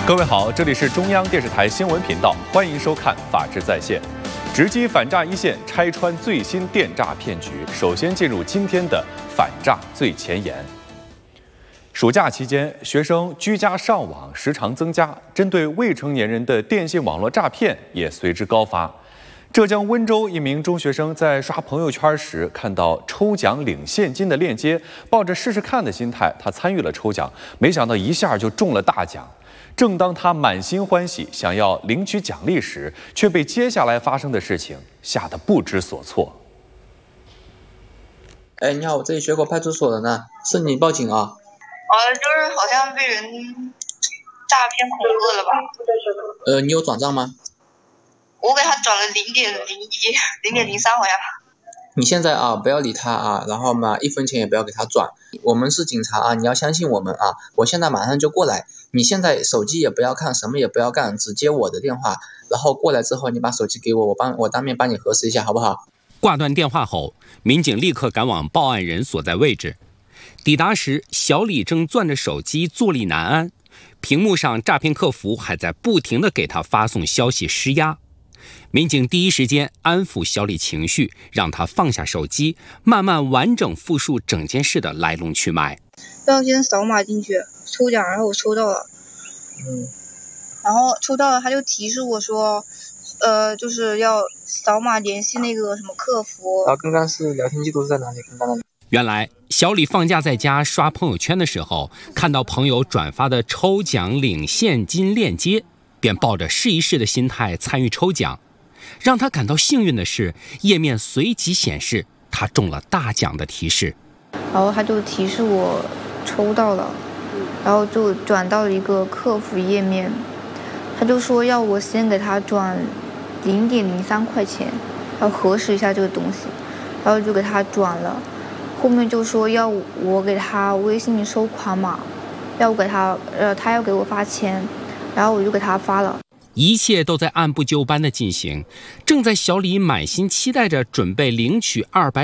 各位好，这里是中央电视台新闻频道，欢迎收看《法治在线》，直击反诈一线，拆穿最新电诈骗局。首先进入今天的反诈最前沿。暑假期间，学生居家上网时长增加，针对未成年人的电信网络诈骗也随之高发。浙江温州一名中学生在刷朋友圈时，看到抽奖领现金的链接，抱着试试看的心态，他参与了抽奖，没想到一下就中了大奖。正当他满心欢喜想要领取奖励时，却被接下来发生的事情吓得不知所措。 哎，你好，我这里学口派出所的呢，是你报警啊？ 就是好像被人诈骗恐吓了吧？ 你有转账吗？ 我给他转了0.03好像。 你现在啊，不要理他啊，然后嘛，1分钱也不要给他转。我们是警察啊，你要相信我们啊！我现在马上就过来，你现在手机也不要看，什么也不要干，只接我的电话，然后过来之后你把手机给我，我当面帮你核实一下，好不好？ 挂断电话后，民警立刻赶往报案人所在位置。抵达时，小李正攥着手机坐立难安，屏幕上诈骗客服还在不停地给他发送消息施压。民警第一时间安抚小李情绪，让他放下手机，慢慢完整复述整件事的来龙去脉。 要先扫码进去抽奖，然后我抽到了，然后抽到了，他就提示我说，就是要扫码联系那个什么客服。 然后刚刚是聊天记录是在哪里？ 原来小李放假在家刷朋友圈的时候，看到朋友转发的抽奖领现金链接，便抱着试一试的心态参与抽奖。让他感到幸运的是，页面随即显示他中了大奖的提示。 然后他就提示我抽到了，然后就转到了一个客服页面，他就说要我先给他转0.03块钱，要核实一下这个东西，然后就给他转了。后面就说要我给他微信收款码，要我给他他要给我发钱，然后我就给他发了。 一切都在按部就班的进行。正在小李满心期待着准备领取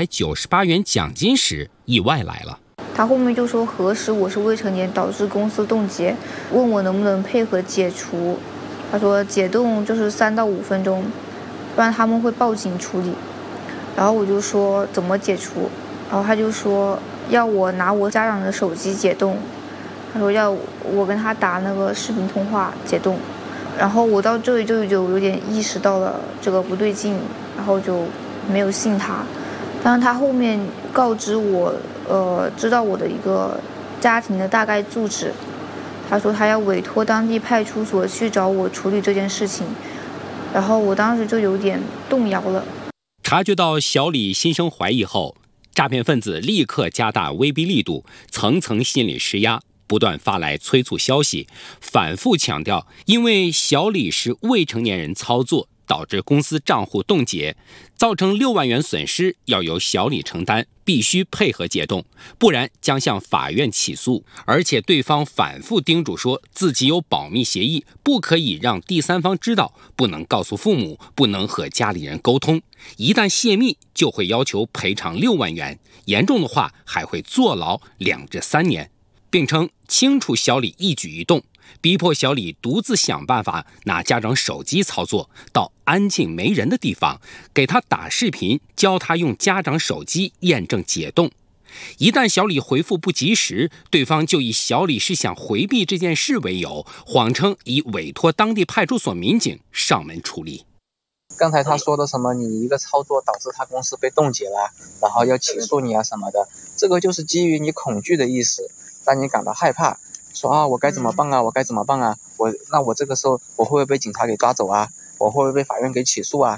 298元奖金时，意外来了。 他后面就说核实我是未成年导致公司冻结，问我能不能配合解除。他说解冻就是3到5分钟，不然他们会报警处理。然后我就说怎么解除，然后他就说要我拿我家长的手机解冻，他说要我跟他打那个视频通话解冻。然后我到这里就有点意识到了这个不对劲，然后就没有信他。但是他后面告知我，知道我的一个家庭的大概住址，他说他要委托当地派出所去找我处理这件事情。然后我当时就有点动摇了。 察觉到小李心生怀疑后，诈骗分子立刻加大威逼力度，层层心理施压，不断发来催促消息，反复强调因为小李是未成年人操作，导致公司账户冻结，造成6万元损失要由小李承担，必须配合解冻，不然将向法院起诉。而且对方反复叮嘱说自己有保密协议，不可以让第三方知道，不能告诉父母，不能和家里人沟通，一旦泄密就会要求赔偿6万元，严重的话还会坐牢2至3年，并称清楚小李一举一动，逼迫小李独自想办法拿家长手机操作，到安静没人的地方给他打视频，教他用家长手机验证解冻。一旦小李回复不及时，对方就以小李是想回避这件事为由，谎称已委托当地派出所民警上门处理。 刚才他说的什么你一个操作导致他公司被冻结了，然后要起诉你啊什么的，这个就是基于你恐惧的意思，让你感到害怕，说啊我该怎么办啊，我该怎么办啊，那我这个时候我会不会被警察给抓走啊，我会不会被法院给起诉啊？